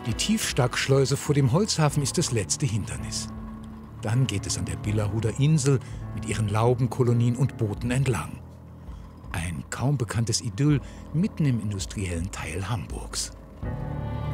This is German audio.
Die Tiefstackschleuse vor dem Holzhafen ist das letzte Hindernis. Dann geht es an der Billerhuder Insel mit ihren Laubenkolonien und Booten entlang. Ein kaum bekanntes Idyll mitten im industriellen Teil Hamburgs.